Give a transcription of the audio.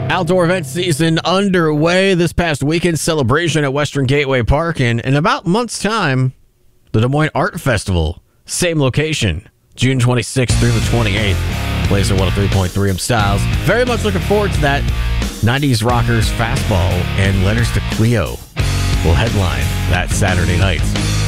Outdoor event season underway this past weekend. Celebration at Western Gateway Park. And in about a month's time, the Des Moines Art Festival. Same location. June 26th through the 28th. Laser 103.3 Styles. Very much looking forward to that. 90s Rockers Fastball and Letters to Cleo will headline that Saturday night.